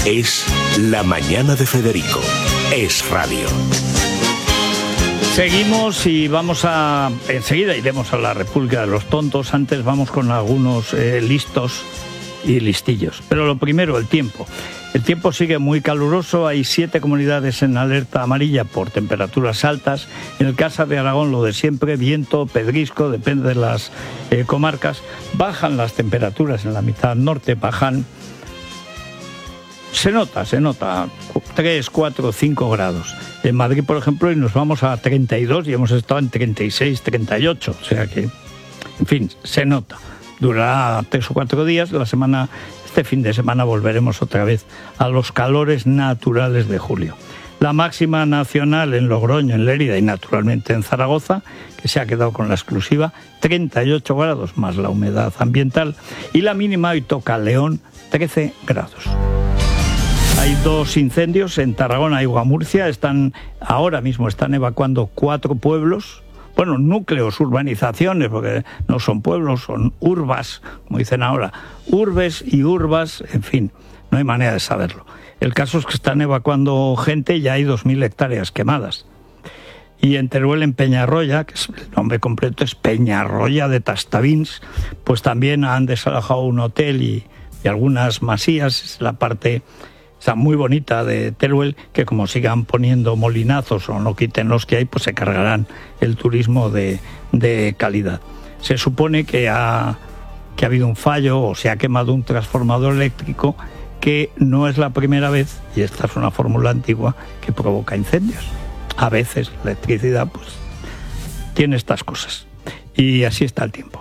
Es La Mañana de Federico. Es radio. Seguimos y enseguida iremos a la República de los Tontos. Antes vamos con algunos listos y listillos. Pero lo primero, el tiempo. El tiempo sigue muy caluroso, hay 7 comunidades en alerta amarilla por temperaturas altas. En el caso de Aragón, lo de siempre, viento, pedrisco, depende de las comarcas. Bajan las temperaturas en la mitad norte, bajan. Se nota 3, 4, 5 grados. En Madrid, por ejemplo, y nos vamos a 32 y hemos estado en 36, 38. O sea que, en fin, se nota. Durará 3 o 4 días. Este fin de semana volveremos otra vez a los calores naturales de julio. La máxima nacional en Logroño, en Lérida y naturalmente en Zaragoza, que se ha quedado con la exclusiva, 38 grados más la humedad ambiental. Y la mínima hoy toca León, 13 grados. Hay 2 incendios en Tarragona y Guamurcia. Ahora mismo están evacuando 4 pueblos. Bueno, núcleos, urbanizaciones, porque no son pueblos, son urbas, como dicen ahora. Urbes y urbas, en fin, no hay manera de saberlo. El caso es que están evacuando gente y ya hay 2.000 hectáreas quemadas. Y en Teruel, en Peñarroya, que el nombre completo es Peñarroya de Tastavins, pues también han desalojado un hotel y algunas masías. Es la parte muy bonita de Teruel, que como sigan poniendo molinazos o no quiten los que hay, pues se cargarán el turismo de calidad. Se supone que ha habido un fallo o se ha quemado un transformador eléctrico, que no es la primera vez, y esta es una fórmula antigua, que provoca incendios. A veces la electricidad pues tiene estas cosas. Y así está el tiempo.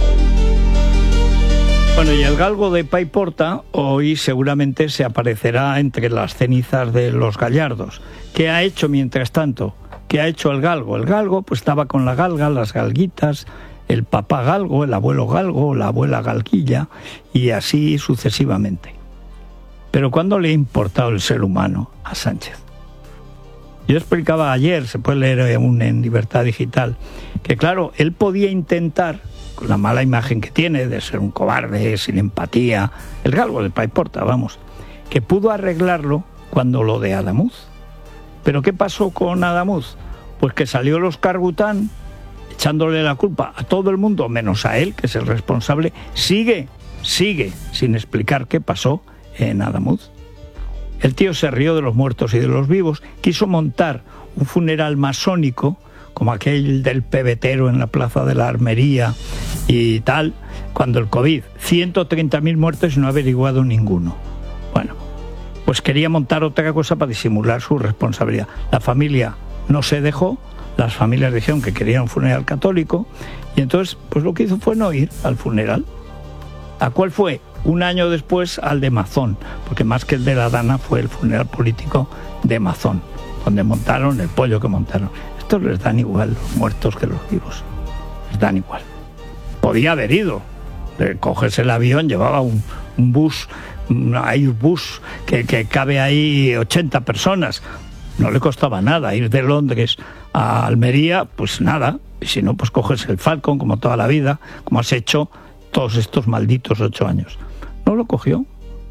Bueno, y el galgo de Paiporta hoy seguramente se aparecerá entre las cenizas de los gallardos. ¿Qué ha hecho mientras tanto? ¿Qué ha hecho el galgo? El galgo pues estaba con la galga, las galguitas, el papá galgo, el abuelo galgo, la abuela galguilla, y así sucesivamente. Pero ¿cuándo le ha importado el ser humano a Sánchez? Yo explicaba ayer, se puede leer en Libertad Digital, que claro, él podía intentar, con la mala imagen que tiene de ser un cobarde, sin empatía, el galgo de Paiporta, vamos, que pudo arreglarlo cuando lo de Adamuz. ¿Pero qué pasó con Adamuz? Pues que salió los Cargután echándole la culpa a todo el mundo, menos a él, que es el responsable. Sigue sin explicar qué pasó en Adamuz. El tío se rió de los muertos y de los vivos, quiso montar un funeral masónico, como aquel del pebetero en la Plaza de la Armería y tal, cuando el COVID, 130.000 muertos y no ha averiguado ninguno. Bueno, pues quería montar otra cosa para disimular su responsabilidad. La familia no se dejó, las familias dijeron que querían un funeral católico, y entonces pues lo que hizo fue no ir al funeral. ¿A cuál fue? Un año después al de Mazón, porque más que el de la Dana fue el funeral político de Mazón, donde montaron el pollo que montaron. Estos les dan igual los muertos que los vivos, les dan igual. Podía haber ido, cogerse el avión, llevaba un bus, un Airbus que cabe ahí 80 personas, no le costaba nada ir de Londres a Almería, pues nada, y si no, pues cogerse el Falcon como toda la vida, como has hecho todos estos malditos 8 años. No lo cogió.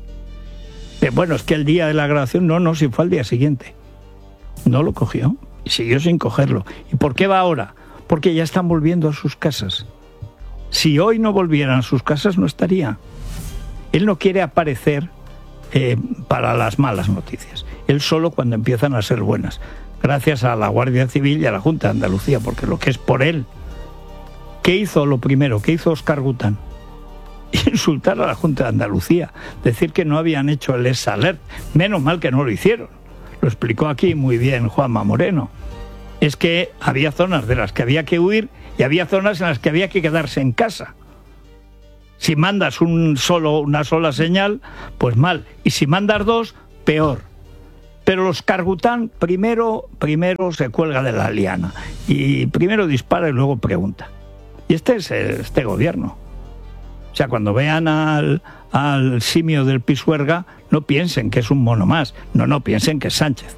Bueno, es que el día de la grabación, no, si fue al día siguiente. No lo cogió y siguió sin cogerlo. ¿Y por qué va ahora? Porque ya están volviendo a sus casas. Si hoy no volvieran a sus casas, no estaría. Él no quiere aparecer para las malas noticias. Él solo cuando empiezan a ser buenas. Gracias a la Guardia Civil y a la Junta de Andalucía, porque lo que es por él. ¿Qué hizo lo primero? ¿Qué hizo Óscar Gután? Insultar a la Junta de Andalucía, decir que no habían hecho el ES-Alert. Menos mal que no lo hicieron. Lo explicó aquí muy bien Juanma Moreno. Es que había zonas de las que había que huir y había zonas en las que había que quedarse en casa. Si mandas una sola señal, pues mal. Y si mandas 2, peor. Pero los Cargután primero se cuelga de la liana. Y primero dispara y luego pregunta. Y este es este gobierno. O sea, cuando vean al simio del Pisuerga, no piensen que es un mono más. No, piensen que es Sánchez.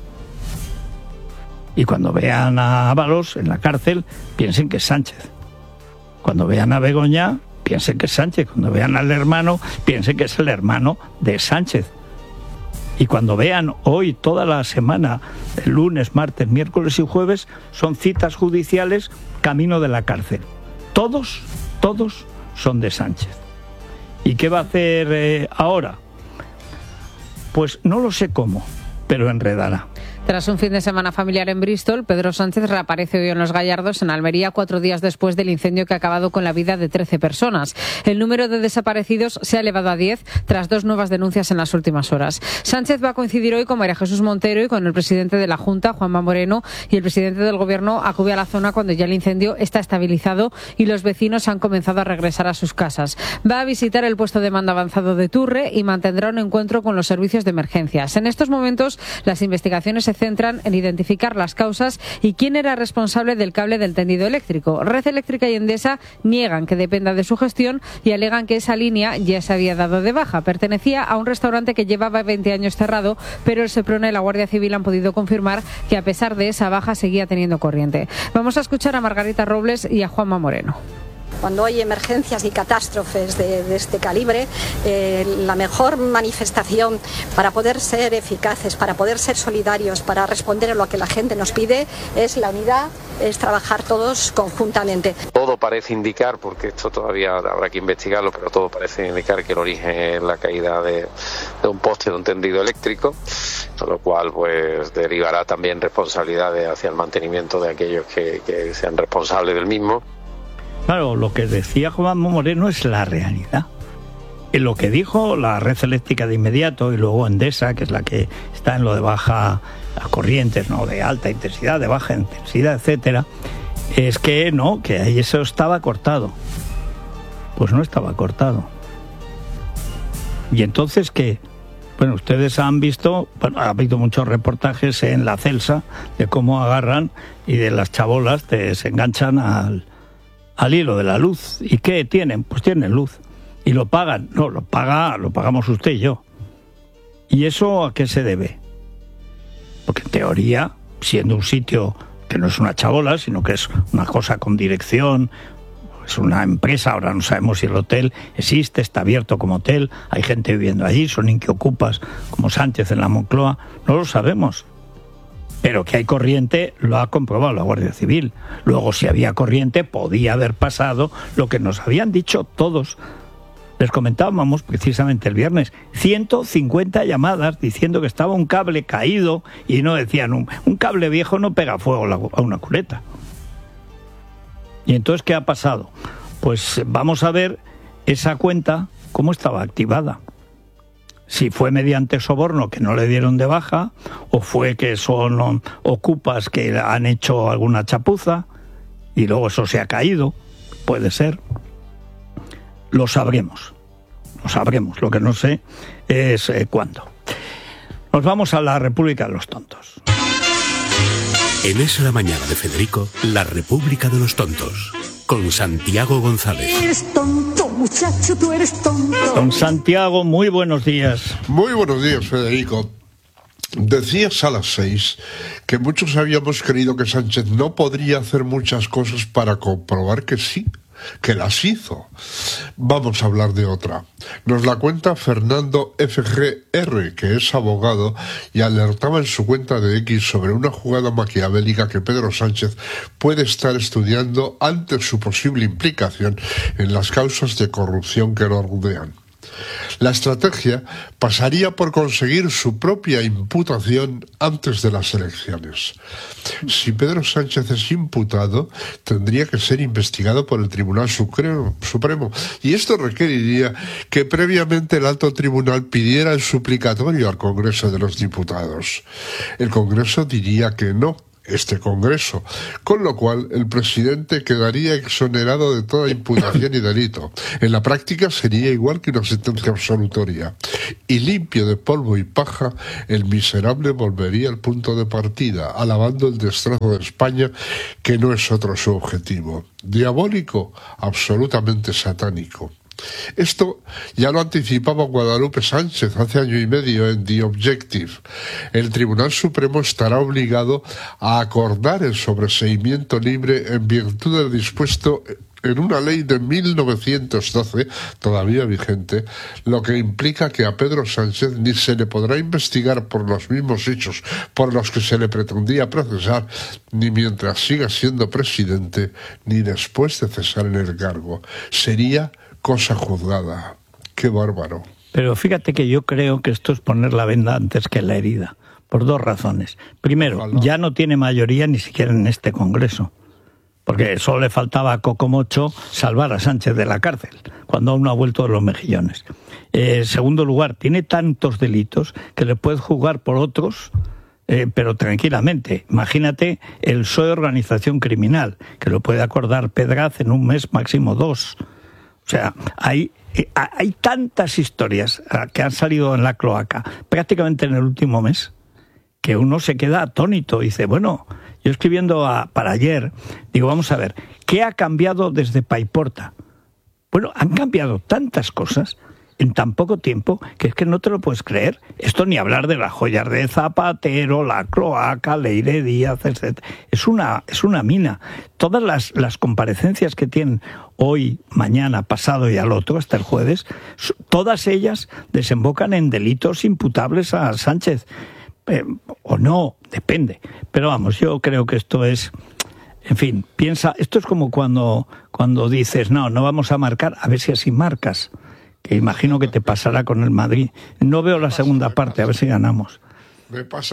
Y cuando vean a Ábalos en la cárcel, piensen que es Sánchez. Cuando vean a Begoña, piensen que es Sánchez. Cuando vean al hermano, piensen que es el hermano de Sánchez. Y cuando vean hoy toda la semana, el lunes, martes, miércoles y jueves, son citas judiciales camino de la cárcel. Todos son de Sánchez. ¿Y qué va a hacer ahora? Pues no lo sé cómo, pero enredará. Tras un fin de semana familiar en Bristol, Pedro Sánchez reaparece hoy en Los Gallardos, en Almería, 4 días después del incendio que ha acabado con la vida de 13 personas. El número de desaparecidos se ha elevado a 10 tras 2 nuevas denuncias en las últimas horas. Sánchez va a coincidir hoy con María Jesús Montero y con el presidente de la Junta, Juanma Moreno, y el presidente del Gobierno acude a la zona cuando ya el incendio está estabilizado y los vecinos han comenzado a regresar a sus casas. Va a visitar el puesto de mando avanzado de Turre y mantendrá un encuentro con los servicios de emergencias. En estos momentos, las investigaciones se centran en identificar las causas y quién era responsable del cable del tendido eléctrico. Red Eléctrica y Endesa niegan que dependa de su gestión y alegan que esa línea ya se había dado de baja. Pertenecía a un restaurante que llevaba 20 años cerrado, pero el Seprona y la Guardia Civil han podido confirmar que a pesar de esa baja seguía teniendo corriente. Vamos a escuchar a Margarita Robles y a Juanma Moreno. Cuando hay emergencias y catástrofes de este calibre, la mejor manifestación para poder ser eficaces, para poder ser solidarios, para responder a lo que la gente nos pide, es la unidad, es trabajar todos conjuntamente. Todo parece indicar, porque esto todavía habrá que investigarlo, pero todo parece indicar que el origen es la caída de un poste de un tendido eléctrico, con lo cual pues derivará también responsabilidades hacia el mantenimiento de aquellos que sean responsables del mismo. Claro, lo que decía Juanma Moreno es la realidad. Y lo que dijo la Red Eléctrica de inmediato y luego Endesa, que es la que está en lo de baja corrientes, no de alta intensidad, de baja intensidad, etcétera, es que no, que ahí eso estaba cortado. Pues no estaba cortado. Y entonces, ¿qué? Bueno, ustedes han visto, bueno, ha habido muchos reportajes en la Celsa de cómo agarran y de las chabolas se enganchan al hilo de la luz. ¿Y qué tienen? Pues tienen luz. ¿Y lo pagan? No, lo pagamos usted y yo. ¿Y eso a qué se debe? Porque en teoría, siendo un sitio que no es una chabola, sino que es una cosa con dirección, es una empresa, ahora no sabemos si el hotel existe, está abierto como hotel, hay gente viviendo allí, son inquiocupas como Sánchez en la Moncloa, no lo sabemos. Pero que hay corriente lo ha comprobado la Guardia Civil. Luego, si había corriente, podía haber pasado lo que nos habían dicho todos. Les comentábamos precisamente el viernes, 150 llamadas diciendo que estaba un cable caído y no decían, un cable viejo no pega fuego a una cuneta. ¿Y entonces qué ha pasado? Pues vamos a ver esa cuenta cómo estaba activada. Si fue mediante soborno que no le dieron de baja, o fue que son ocupas que han hecho alguna chapuza y luego eso se ha caído, puede ser. Lo sabremos. Lo que no sé es cuándo. Nos vamos a la República de los Tontos. En Es la Mañana de Federico, la República de los Tontos, con Santiago González. Eres tonto, muchacho, tú eres tonto. Don Santiago, muy buenos días. Muy buenos días, Federico. Decías a las 6 que muchos habíamos creído que Sánchez no podría hacer muchas cosas para comprobar que sí, que las hizo. Vamos a hablar de otra. Nos la cuenta Fernando FGR, que es abogado, y alertaba en su cuenta de X sobre una jugada maquiavélica que Pedro Sánchez puede estar estudiando ante su posible implicación en las causas de corrupción que lo rodean. La estrategia pasaría por conseguir su propia imputación antes de las elecciones. Si Pedro Sánchez es imputado, tendría que ser investigado por el Tribunal Supremo, y esto requeriría que previamente el alto tribunal pidiera el suplicatorio al Congreso de los Diputados. El Congreso diría que no, este Congreso, con lo cual el presidente quedaría exonerado de toda imputación y delito. En la práctica sería igual que una sentencia absolutoria. Y limpio de polvo y paja, el miserable volvería al punto de partida, alabando el destrozo de España, que no es otro su objetivo. Diabólico, absolutamente satánico. Esto ya lo anticipaba Guadalupe Sánchez hace año y medio en The Objective. El Tribunal Supremo estará obligado a acordar el sobreseimiento libre en virtud del dispuesto en una ley de 1912, todavía vigente, lo que implica que a Pedro Sánchez ni se le podrá investigar por los mismos hechos por los que se le pretendía procesar, ni mientras siga siendo presidente, ni después de cesar en el cargo. Sería cosa juzgada. ¡Qué bárbaro! Pero fíjate que yo creo que esto es poner la venda antes que la herida, por dos razones. Primero, ya no tiene mayoría ni siquiera en este Congreso, porque solo le faltaba a Coco Mocho salvar a Sánchez de la cárcel, cuando aún no ha vuelto de los mejillones. Segundo lugar, tiene tantos delitos que le puedes juzgar por otros, pero tranquilamente. Imagínate el PSOE organización criminal, que lo puede acordar Pedraz en un mes, máximo 2. O sea, hay tantas historias que han salido en la cloaca, prácticamente en el último mes, que uno se queda atónito y dice, bueno, yo escribiendo para ayer, digo, vamos a ver, ¿qué ha cambiado desde Paiporta? Bueno, han cambiado tantas cosas en tan poco tiempo que es que no te lo puedes creer. Esto ni hablar de las joyas de Zapatero, la cloaca, Leire Díaz, etc. Es una mina. Todas las comparecencias que tienen hoy, mañana, pasado y al otro, hasta el jueves, todas ellas desembocan en delitos imputables a Sánchez. O no, depende. Pero vamos, yo creo que esto es... En fin, piensa, esto es como cuando dices, no vamos a marcar, a ver si así marcas, que imagino que te pasará con el Madrid. No veo la segunda parte, a ver si ganamos. Me pasa.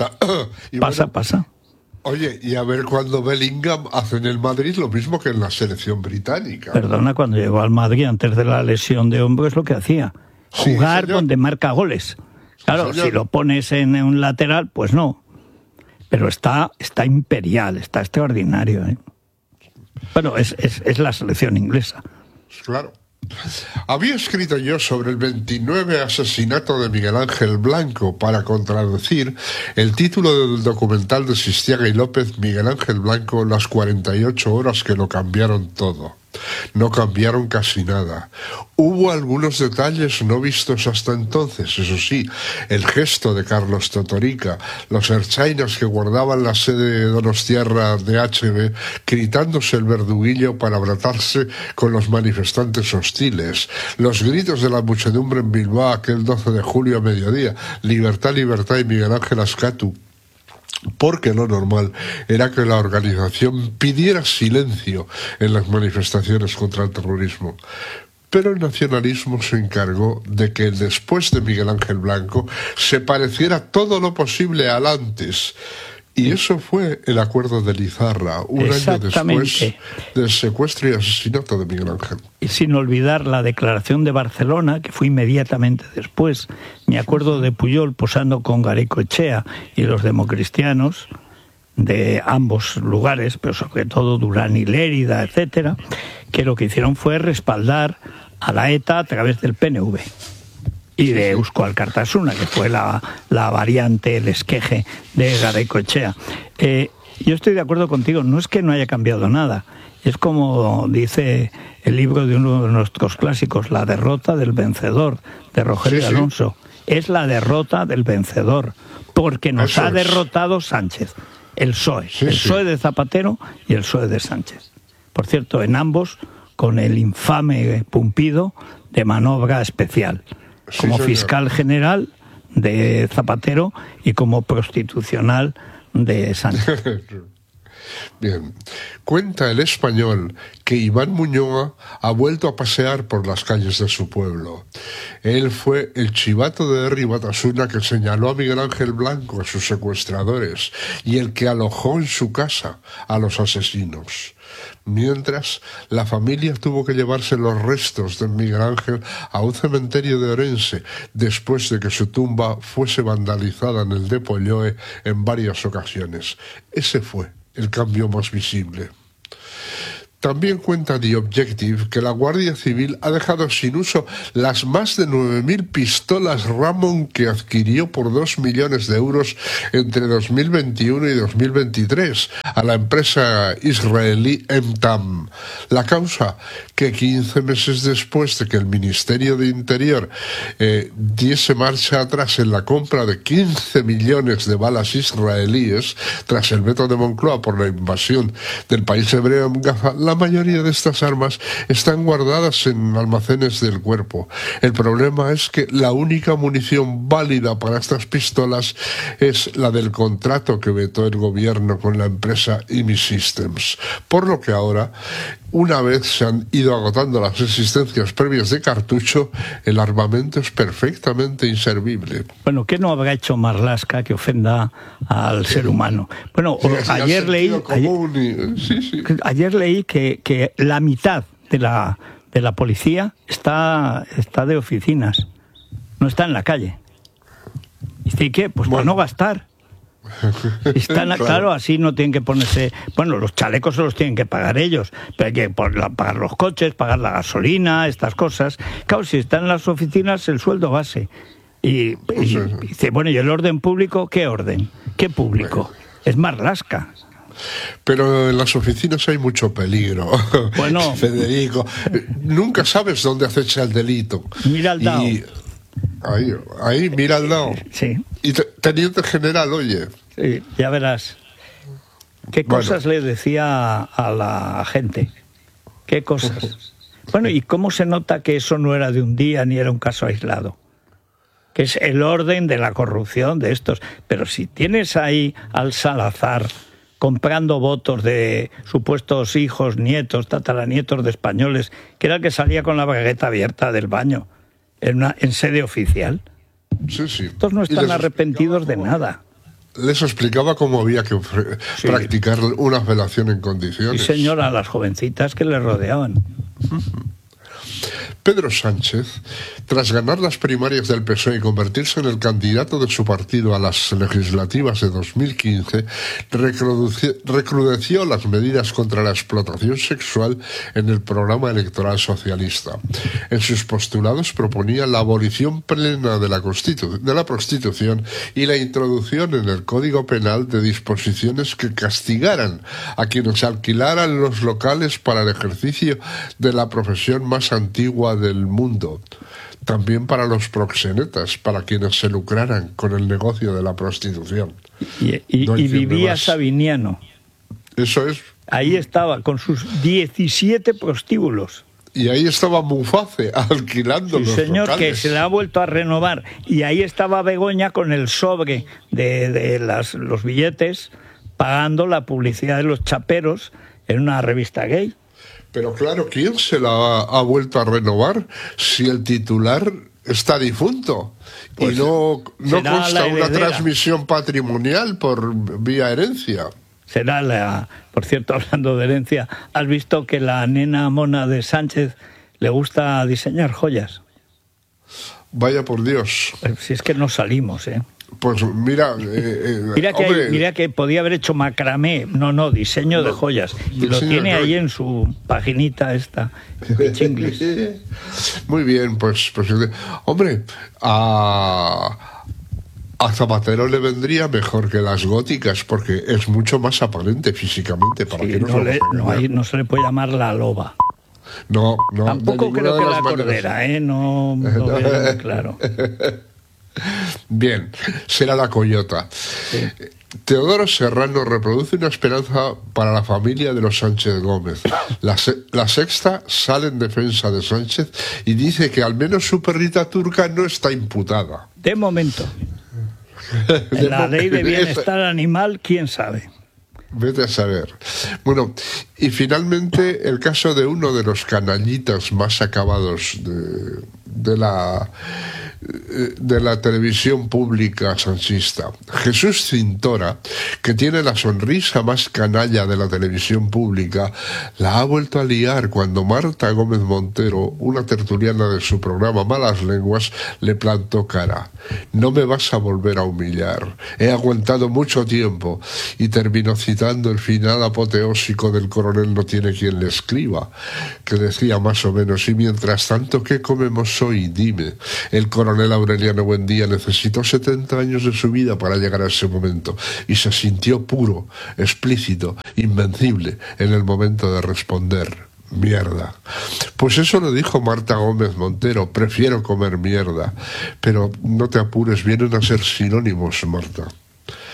Y pasa. Oye, y a ver cuando Bellingham hace en el Madrid lo mismo que en la selección británica. Perdona, cuando llegó al Madrid antes de la lesión de hombro es lo que hacía. Jugar donde marca goles. Claro, si lo pones en un lateral, pues no. Pero está imperial, está extraordinario, ¿eh? Bueno, es la selección inglesa. Claro. Había escrito yo sobre el 29 asesinato de Miguel Ángel Blanco para contradecir el título del documental de Sistiaga y López, Miguel Ángel Blanco, las 48 horas que lo cambiaron todo. No cambiaron casi nada. Hubo algunos detalles no vistos hasta entonces, eso sí, el gesto de Carlos Totorica, los ertzainas que guardaban la sede de Donostiarra de HB, gritándose el verduguillo para abratarse con los manifestantes hostiles, los gritos de la muchedumbre en Bilbao aquel 12 de julio a mediodía, libertad, libertad y Miguel Ángel Azcatu. Porque lo normal era que la organización pidiera silencio en las manifestaciones contra el terrorismo. Pero el nacionalismo se encargó de que después de Miguel Ángel Blanco se pareciera todo lo posible al antes. Y eso fue el acuerdo de Lizarra, un año después del secuestro y asesinato de Miguel Ángel. Y sin olvidar la declaración de Barcelona, que fue inmediatamente después. Me acuerdo de Pujol posando con Garaikoetxea y los democristianos de ambos lugares, pero sobre todo Durán y Lérida, etcétera, que lo que hicieron fue respaldar a la ETA a través del PNV. Y de Eusko Alkartasuna, que fue la variante, el esqueje de Garaikoetxea. Yo estoy de acuerdo contigo, no es que no haya cambiado nada, es como dice el libro de uno de nuestros clásicos, La derrota del vencedor, de Rogelio Alonso. Es la derrota del vencedor, porque nos ha derrotado Sánchez, el PSOE, el PSOE de Zapatero y el PSOE de Sánchez. Por cierto, en ambos con el infame Pumpido de manobra especial. Como fiscal general de Zapatero y como prostitucional de Sánchez. Bien. Cuenta el Español que Iván Muñoz ha vuelto a pasear por las calles de su pueblo. Él fue el chivato de Herri Batasuna que señaló a Miguel Ángel Blanco, a sus secuestradores, y el que alojó en su casa a los asesinos. Mientras, la familia tuvo que llevarse los restos de Miguel Ángel a un cementerio de Orense después de que su tumba fuese vandalizada en el de Polloe en varias ocasiones. Ese fue el cambio más visible. También cuenta The Objective que la Guardia Civil ha dejado sin uso las más de 9.000 pistolas Ramon que adquirió por 2 millones de euros entre 2021 y 2023 a la empresa israelí Emtam. La causa, que 15 meses después de que el Ministerio de Interior diese marcha atrás en la compra de 15 millones de balas israelíes tras el veto de Moncloa por la invasión del país hebreo en Gaza, la mayoría de estas armas están guardadas en almacenes del cuerpo. El problema es que la única munición válida para estas pistolas es la del contrato que vetó el gobierno con la empresa IMI Systems, por lo que ahora, una vez se han ido agotando las existencias previas de cartucho, el armamento es perfectamente inservible. Bueno, ¿qué no habrá hecho Marlaska que ofenda al ser humano? Bueno, ayer leí que la mitad de la policía está de oficinas, no está en la calle. ¿Y qué? Pues para no gastar. Claro, así no tienen que ponerse... Bueno, los chalecos se los tienen que pagar ellos, pero hay que pagar los coches, pagar la gasolina, estas cosas. Claro, si están en las oficinas, el sueldo base. Y dice, bueno, ¿y el orden público? ¿Qué orden? ¿Qué público? Es Marlaska. Pero en las oficinas hay mucho peligro. Bueno, Federico, nunca sabes dónde acecha el delito. Mira al lado. Ahí, mira al lado. Sí. Y teniente general, oye. Sí, ya verás. ¿Qué cosas le decía a la gente? ¿Qué cosas? Bueno, ¿y cómo se nota que eso no era de un día ni era un caso aislado? Que es el orden de la corrupción de estos. Pero si tienes ahí al Salazar comprando votos de supuestos hijos, nietos, tataranietos de españoles, que era el que salía con la bragueta abierta del baño en sede oficial. Sí. Estos no están arrepentidos de nada. Les explicaba cómo había que practicar una felación en condiciones. Sí, señora, a las jovencitas que le rodeaban. Pedro Sánchez, tras ganar las primarias del PSOE y convertirse en el candidato de su partido a las legislativas de 2015, recrudeció las medidas contra la explotación sexual en el programa electoral socialista. En sus postulados proponía la abolición plena de la prostitución y la introducción en el Código Penal de disposiciones que castigaran a quienes alquilaran los locales para el ejercicio de la profesión más antigua del mundo. También para los proxenetas, para quienes se lucraran con el negocio de la prostitución. Y vivía Sabiniano. Eso es. Ahí estaba con sus 17 prostíbulos. Y ahí estaba Muface alquilando los señor, locales. Que se le ha vuelto a renovar. Y ahí estaba Begoña con el sobre de los billetes, pagando la publicidad de los chaperos en una revista gay. Pero claro, ¿quién se la ha vuelto a renovar si el titular está difunto? Pues y no consta una transmisión patrimonial por vía herencia. Será por cierto, hablando de herencia, ¿has visto que la nena mona de Sánchez le gusta diseñar joyas? Vaya por Dios. Si es que no salimos, ¿eh? Pues mira... mira que podía haber hecho macramé, diseño de joyas. Y lo tiene ahí en su paginita esta, Chinglis. Muy bien, pues hombre, a Zapatero le vendría mejor que las góticas, porque es mucho más aparente físicamente. Para que no se le puede llamar la loba. No. Tampoco creo que la cordera, no lo veo muy claro. Bien, será la coyota. Sí. Teodoro Serrano reproduce una esperanza para la familia de los Sánchez Gómez. La Sexta sale en defensa de Sánchez y dice que al menos su perrita turca no está imputada. De momento. En la ley de bienestar animal, ¿quién sabe? Vete a saber. Bueno, y finalmente el caso de uno de los canallitas más acabados de la televisión pública sanchista. Jesús Cintora, que tiene la sonrisa más canalla de la televisión pública, la ha vuelto a liar cuando Marta Gómez Montero, una tertuliana de su programa Malas Lenguas, le plantó cara. No me vas a volver a humillar. He aguantado mucho tiempo, y terminó citando el final apoteósico del coronel No tiene quien le escriba, que decía más o menos: y mientras tanto, ¿qué comemos hoy? Dime. El coronel Aureliano Buendía necesitó 70 años de su vida para llegar a ese momento, y se sintió puro, explícito, invencible en el momento de responder: mierda. Pues eso lo dijo Marta Gómez Montero: prefiero comer mierda. Pero no te apures, vienen a ser sinónimos, Marta.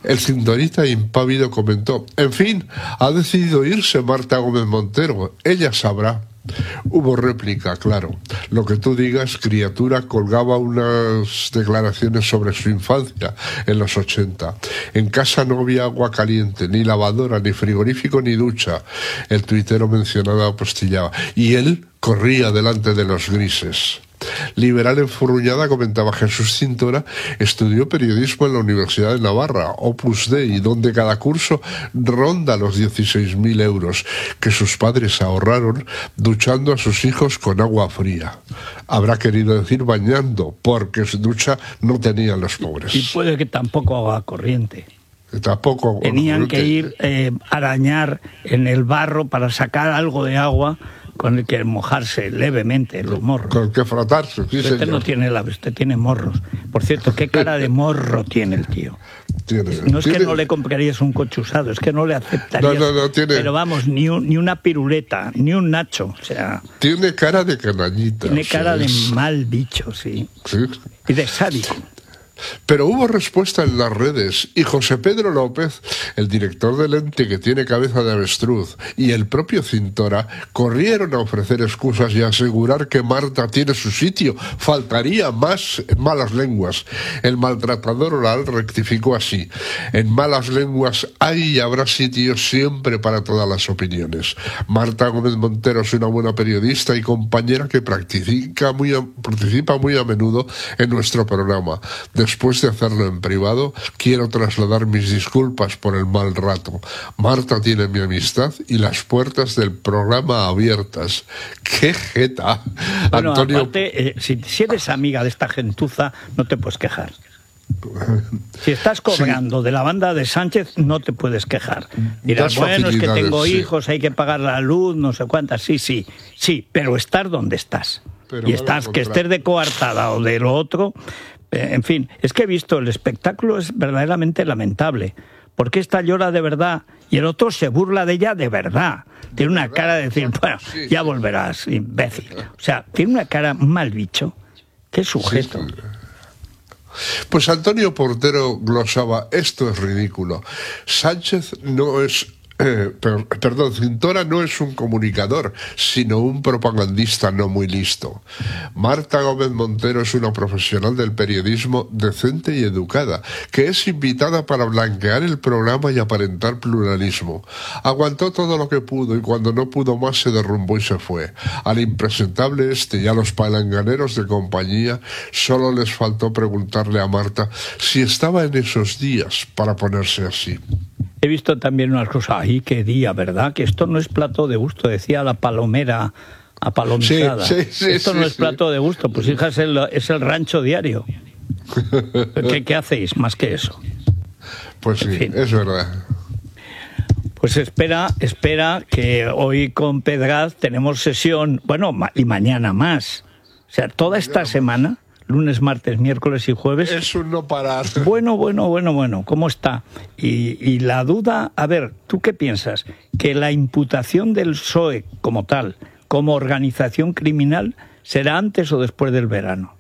El cintorita impávido comentó: en fin, ha decidido irse Marta Gómez Montero, ella sabrá. Hubo réplica, claro. Lo que tú digas, criatura, colgaba unas declaraciones sobre su infancia en los 80. En casa no había agua caliente, ni lavadora, ni frigorífico, ni ducha. El tuitero mencionado apostillaba. Y él corría delante de los grises. Liberal enfurruñada, comentaba: Jesús Cintora estudió periodismo en la Universidad de Navarra, Opus Dei, donde cada curso ronda los 16.000 euros que sus padres ahorraron duchando a sus hijos con agua fría. Habrá querido decir bañando, porque su ducha no tenían los pobres. Y puede que tampoco agua corriente. Tampoco tenían que ir arañar en el barro para sacar algo de agua con el que mojarse levemente los morros. Con el que frotarse, sí, usted no tiene usted tiene morros. Por cierto, ¿qué cara de morro tiene el tío? No es que no le comprarías un coche usado, es que no le aceptarías. No, tiene... Pero vamos, ni una piruleta, ni un nacho, o sea... Tiene cara de canallita. Tiene cara de mal bicho, sí. Y de sádico. Pero hubo respuesta en las redes y José Pedro López, el director del ente que tiene cabeza de avestruz, y el propio Cintora corrieron a ofrecer excusas y a asegurar que Marta tiene su sitio. Faltaría más en malas lenguas. El maltratador oral rectificó así: en malas lenguas hay y habrá sitios siempre para todas las opiniones. Marta Gómez Montero es una buena periodista y compañera que participa muy a menudo en nuestro programa. Después de hacerlo en privado, quiero trasladar mis disculpas por el mal rato. Marta tiene mi amistad y las puertas del programa abiertas. ¡Qué jeta! Bueno, Antonio... aparte, si eres amiga de esta gentuza, no te puedes quejar. Si estás cobrando de la banda de Sánchez, no te puedes quejar. Dirás, bueno, es que tengo hijos, hay que pagar la luz, no sé cuántas. Sí, pero estar donde estás. Pero y estás, que estés de coartada o de lo otro... En fin, es que he visto, el espectáculo es verdaderamente lamentable. Porque esta llora de verdad y el otro se burla de ella de verdad. Tiene una cara de decir, bueno, ya volverás, imbécil. O sea, tiene una cara mal bicho. Qué sujeto. Sí. Pues Antonio Portero glosaba: esto es ridículo. Sánchez no es... Cintora no es un comunicador, sino un propagandista no muy listo. Marta Gómez Montero es una profesional del periodismo decente y educada, que es invitada para blanquear el programa y aparentar pluralismo. Aguantó todo lo que pudo y cuando no pudo más se derrumbó y se fue. Al impresentable y a los palanganeros de compañía solo les faltó preguntarle a Marta si estaba en esos días para ponerse así. He visto también unas cosas, ¡ay, qué día!, ¿verdad? Que esto no es plato de gusto, decía la palomera apalomizada. Esto no es plato de gusto, pues hija, es el rancho diario. ¿Qué hacéis más que eso? Pues sí, en fin. Es verdad. Pues espera que hoy con Pedraz tenemos sesión, bueno, y mañana más. O sea, toda esta semana... Lunes, martes, miércoles y jueves. Es un no parar. Bueno, ¿cómo está? Y la duda, a ver, ¿tú qué piensas? ¿Que la imputación del PSOE como tal, como organización criminal, será antes o después del verano?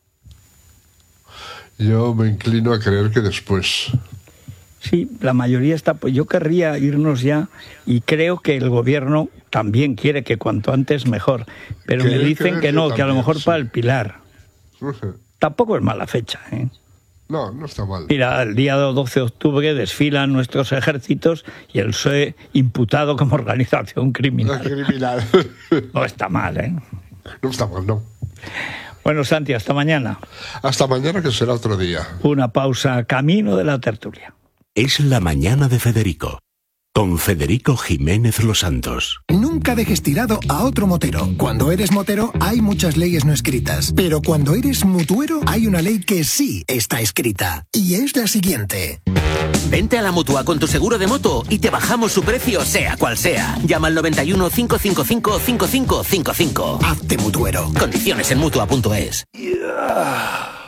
Yo me inclino a creer que después. Sí, la mayoría está... Pues yo querría irnos ya y creo que el gobierno también quiere que cuanto antes mejor. Pero me dicen que no, que a lo mejor para el Pilar. Tampoco es mala fecha, ¿eh? No está mal. Mira, el día 12 de octubre desfilan nuestros ejércitos y el PSOE imputado como organización criminal. No está mal, ¿eh? No está mal, no. Bueno, Santi, hasta mañana. Hasta mañana, que será otro día. Una pausa, camino de la tertulia. Es la mañana de Federico. Con Federico Jiménez Los Santos. Nunca dejes tirado a otro motero. Cuando eres motero hay muchas leyes no escritas. Pero cuando eres mutuero hay una ley que sí está escrita. Y es la siguiente. Vente a la Mutua con tu seguro de moto y te bajamos su precio sea cual sea. Llama al 91 555 5555. Hazte mutuero. Condiciones en Mutua.es.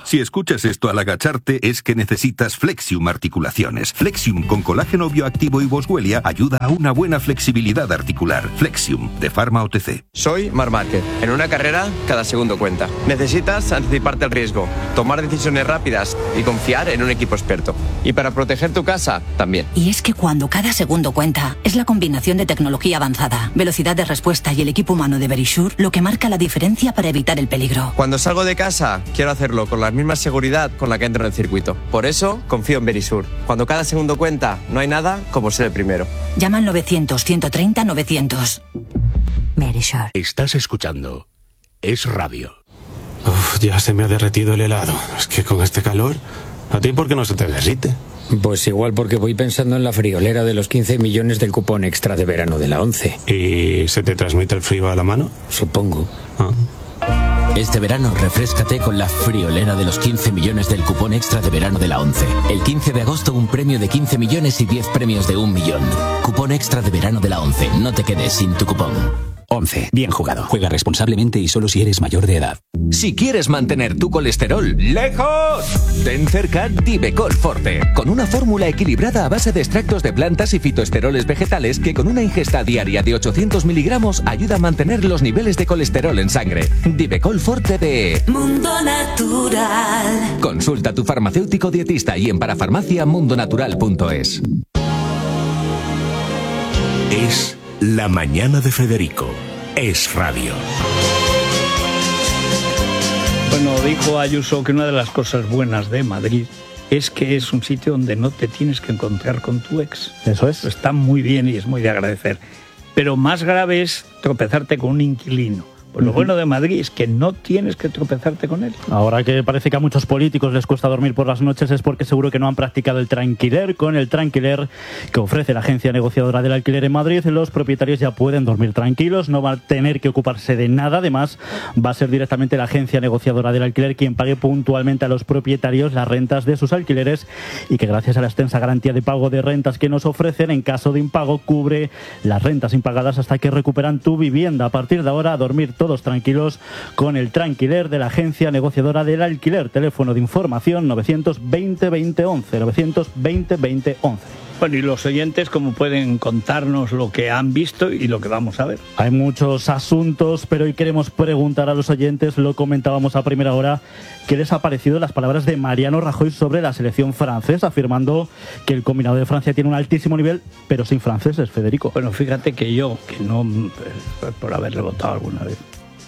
Si escuchas esto al agacharte, es que necesitas Flexium Articulaciones. Flexium con colágeno bioactivo y boswellia ayuda a una buena flexibilidad articular. Flexium, de Pharma OTC. Soy Marc Márquez. En una carrera, cada segundo cuenta. Necesitas anticiparte al riesgo, tomar decisiones rápidas y confiar en un equipo experto. Y para proteger tu casa, también. Y es que cuando cada segundo cuenta, es la combinación de tecnología avanzada, velocidad de respuesta y el equipo humano de Verisure lo que marca la diferencia para evitar el peligro. Cuando salgo de casa, quiero hacerlo con la misma seguridad con la que entro en el circuito. Por eso, confío en Verisure. Cuando cada segundo cuenta, no hay nada como ser el primero. Llama al 900-130-900. Verisure. Estás escuchando Es Radio. Uf, ya se me ha derretido el helado. Es que con este calor, ¿a ti por qué no se te derrite? Pues igual porque voy pensando en la friolera de los 15 millones del cupón extra de verano de la 11. ¿Y se te transmite el frío a la mano? Supongo. Este verano refréscate con la friolera de los 15 millones del cupón extra de verano de la 11. El 15 de agosto un premio de 15 millones y 10 premios de 1 millón. Cupón extra de verano de la 11. No te quedes sin tu cupón. 11. Bien jugado. Juega responsablemente y solo si eres mayor de edad. Si quieres mantener tu colesterol lejos, ten cerca Divecol Forte, con una fórmula equilibrada a base de extractos de plantas y fitoesteroles vegetales que con una ingesta diaria de 800 miligramos ayuda a mantener los niveles de colesterol en sangre. Divecol Forte de Mundo Natural. Consulta a tu farmacéutico dietista y en parafarmacia mundonatural.es. Es La Mañana de Federico. Es Radio. Bueno, dijo Ayuso que una de las cosas buenas de Madrid es que es un sitio donde no te tienes que encontrar con tu ex. Eso es. Está muy bien y es muy de agradecer. Pero más grave es tropezarte con un inquilino. Pues lo bueno de Madrid es que no tienes que tropezarte con él. Ahora que parece que a muchos políticos les cuesta dormir por las noches es porque seguro que no han practicado el tranquiler. Con el tranquiler que ofrece la agencia negociadora del alquiler en Madrid, los propietarios ya pueden dormir tranquilos, no van a tener que ocuparse de nada. Además, va a ser directamente la agencia negociadora del alquiler quien pague puntualmente a los propietarios las rentas de sus alquileres y que gracias a la extensa garantía de pago de rentas que nos ofrecen, en caso de impago, cubre las rentas impagadas hasta que recuperan tu vivienda. A partir de ahora, a dormir todos tranquilos con el tranquiler de la agencia negociadora del alquiler. Teléfono de información 920-2011, 920-2011. Bueno, y los oyentes, ¿cómo pueden contarnos lo que han visto y lo que vamos a ver? Hay muchos asuntos, pero hoy queremos preguntar a los oyentes, lo comentábamos a primera hora, ¿qué les ha parecido las palabras de Mariano Rajoy sobre la selección francesa, afirmando que el combinado de Francia tiene un altísimo nivel, pero sin franceses, Federico? Bueno, fíjate que yo, que no, por haberle votado alguna vez,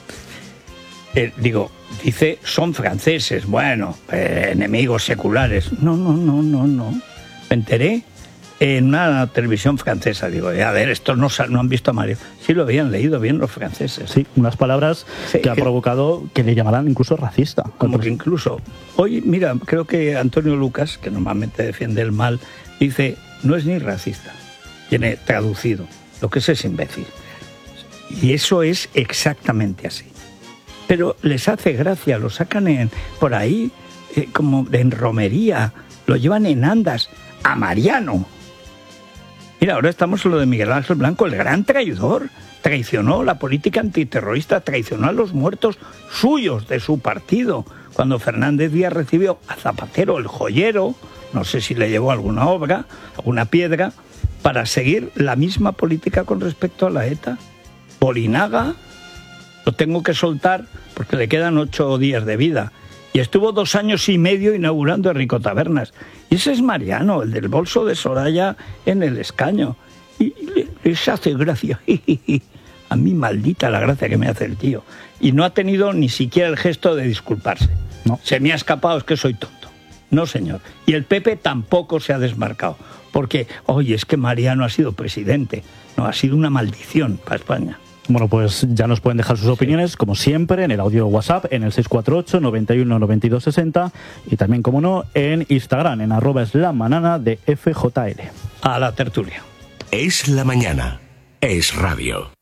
dice, son franceses, bueno, enemigos seculares. No. Me enteré en una televisión francesa. Digo, a ver, estos no han visto a Mario. Sí lo habían leído bien los franceses. Sí, unas palabras que ha provocado que le llamaran incluso racista. Como que incluso, hoy, mira, creo que Antonio Lucas, que normalmente defiende el mal, dice, no es ni racista. Tiene traducido, lo que es imbécil. Y eso es exactamente así. Pero les hace gracia, lo sacan por ahí como en romería, lo llevan en andas a Mariano. Mira, ahora estamos en lo de Miguel Ángel Blanco, el gran traidor. Traicionó la política antiterrorista, traicionó a los muertos suyos de su partido. Cuando Fernández Díaz recibió a Zapatero, el joyero, no sé si le llevó alguna obra, alguna piedra, para seguir la misma política con respecto a la ETA. Bolinaga lo tengo que soltar porque le quedan 8 días de vida. Y estuvo 2 años y medio inaugurando Rico Tabernas. Y ese es Mariano, el del bolso de Soraya en el escaño. Y les hace gracia. A mí maldita la gracia que me hace el tío. Y no ha tenido ni siquiera el gesto de disculparse. No. Se me ha escapado, es que soy tonto. No, señor. Y el PP tampoco se ha desmarcado. Porque, oye, es que Mariano ha sido presidente. No, ha sido una maldición para España. Bueno, pues ya nos pueden dejar sus opiniones, como siempre, en el audio WhatsApp, en el 648 91 92 60 y también, como no, en Instagram, en @eslamanana de FJL. A la tertulia. Es la mañana. Es radio.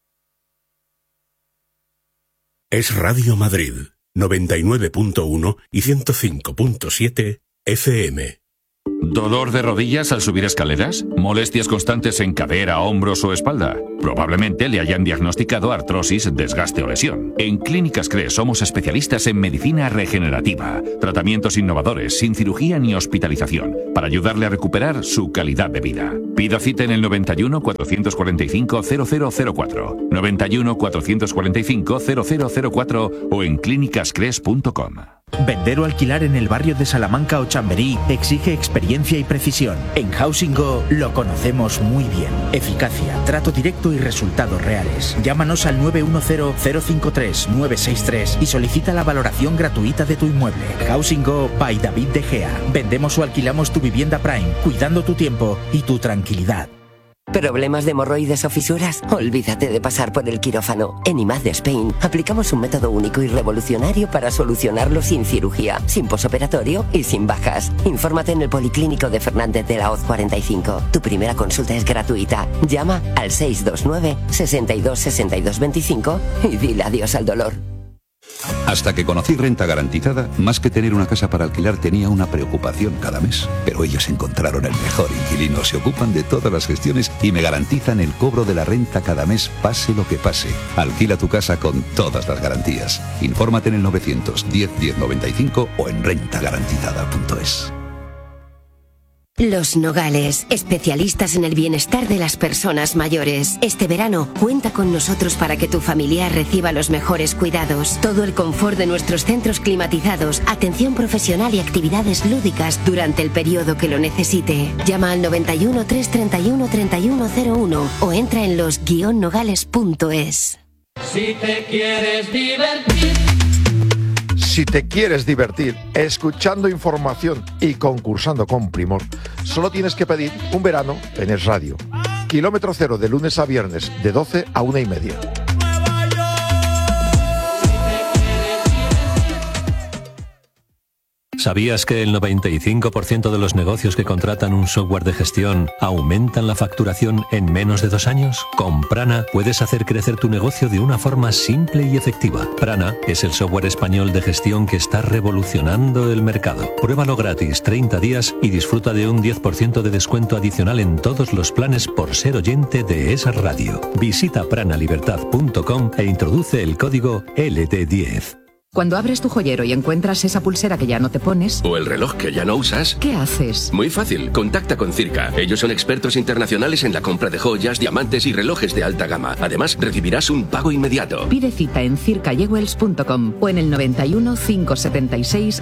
Es Radio Madrid, 99.1 y 105.7 FM. ¿Dolor de rodillas al subir escaleras? ¿Molestias constantes en cadera, hombros o espalda? Probablemente le hayan diagnosticado artrosis, desgaste o lesión. En Clínicas CRES somos especialistas en medicina regenerativa, tratamientos innovadores, sin cirugía ni hospitalización, para ayudarle a recuperar su calidad de vida. Pida cita en el 91 445 0004, 91 445 0004 o en clínicascres.com. Vender o alquilar en el barrio de Salamanca o Chamberí exige experiencia y precisión. En Housing Go lo conocemos muy bien. Eficacia, trato directo y resultados reales. Llámanos al 910-053-963 y solicita la valoración gratuita de tu inmueble. Housing Go by David De Gea. Vendemos o alquilamos tu vivienda Prime, cuidando tu tiempo y tu tranquilidad. ¿Problemas de hemorroides o fisuras? Olvídate de pasar por el quirófano. En IMAD de Spain aplicamos un método único y revolucionario para solucionarlo sin cirugía, sin posoperatorio y sin bajas. Infórmate en el Policlínico de Fernández de la Hoz 45. Tu primera consulta es gratuita. Llama al 629 62 62 25 y dile adiós al dolor. Hasta que conocí Renta Garantizada, más que tener una casa para alquilar tenía una preocupación cada mes. Pero ellos encontraron el mejor inquilino, se ocupan de todas las gestiones y me garantizan el cobro de la renta cada mes, pase lo que pase. Alquila tu casa con todas las garantías. Infórmate en el 910 1095 o en rentagarantizada.es. Los Nogales, especialistas en el bienestar de las personas mayores. Este verano, cuenta con nosotros para que tu familiar reciba los mejores cuidados. Todo el confort de nuestros centros climatizados, atención profesional y actividades lúdicas durante el periodo que lo necesite. Llama al 91 331 3101 o entra en los-nogales.es. Si te quieres divertir. Si te quieres divertir escuchando información y concursando con primor, solo tienes que pedir un verano en Es Radio. Kilómetro cero de lunes a viernes de 12 a 1:30. ¿Sabías que el 95% de los negocios que contratan un software de gestión aumentan la facturación en menos de 2 años? Con Prana puedes hacer crecer tu negocio de una forma simple y efectiva. Prana es el software español de gestión que está revolucionando el mercado. Pruébalo gratis 30 días y disfruta de un 10% de descuento adicional en todos los planes por ser oyente de esa radio. Visita pranalibertad.com e introduce el código LT10. Cuando abres tu joyero y encuentras esa pulsera que ya no te pones... O el reloj que ya no usas... ¿Qué haces? Muy fácil, contacta con Circa. Ellos son expertos internacionales en la compra de joyas, diamantes y relojes de alta gama. Además, recibirás un pago inmediato. Pide cita en circajewels.com o en el 91 576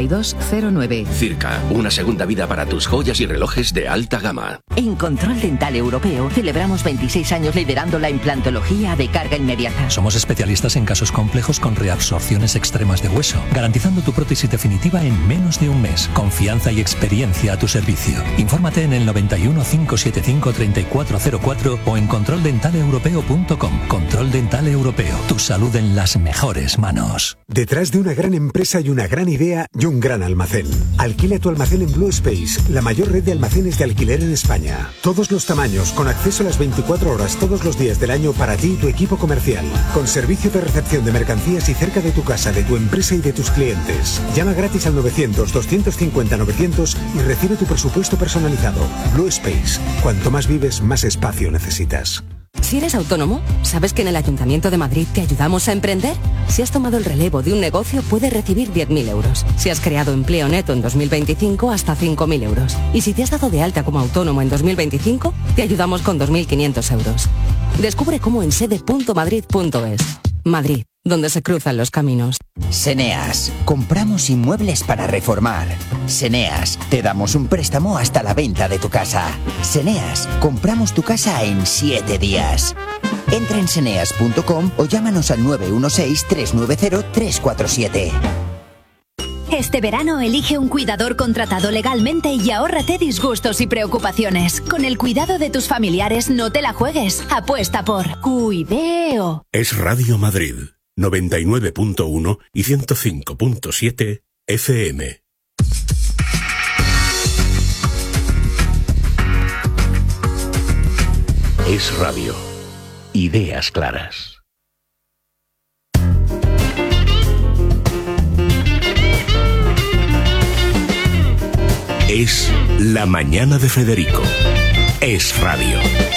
6209. Circa, una segunda vida para tus joyas y relojes de alta gama. En Control Dental Europeo celebramos 26 años liderando la implantología de carga inmediata. Somos especialistas en casos complejos con reabsorciones extremas de hueso, garantizando tu prótesis definitiva en menos de un mes. Confianza y experiencia a tu servicio. Infórmate en el 91 575 3404 o en controldentaleeuropeo.com. Control Dental Europeo. Tu salud en las mejores manos. Detrás de una gran empresa y una gran idea y un gran almacén. Alquila tu almacén en Blue Space, la mayor red de almacenes de alquiler en España. Todos los tamaños, con acceso a las 24 horas todos los días del año para ti y tu equipo comercial. Con servicio de recepción de mercancías y cerca de tu casa, de tu empresa y de tus clientes. Llama gratis al 900-250-900 y recibe tu presupuesto personalizado. Blue Space. Cuanto más vives, más espacio necesitas. Si eres autónomo, ¿sabes que en el Ayuntamiento de Madrid te ayudamos a emprender? Si has tomado el relevo de un negocio, puedes recibir 10.000 euros. Si has creado empleo neto en 2025, hasta 5.000 euros. Y si te has dado de alta como autónomo en 2025, te ayudamos con 2.500 euros. Descubre cómo en sede.madrid.es. Madrid, donde se cruzan los caminos. Seneas, compramos inmuebles para reformar. Seneas, te damos un préstamo hasta la venta de tu casa. Seneas, compramos tu casa en 7 días. Entra en seneas.com o llámanos al 916-390-347. Este verano elige un cuidador contratado legalmente y ahórrate disgustos y preocupaciones. Con el cuidado de tus familiares no te la juegues. Apuesta por Cuideo. Es Radio Madrid, 99.1 y 105.7 FM. Es Radio. Ideas claras. Es La Mañana de Federico. Es radio.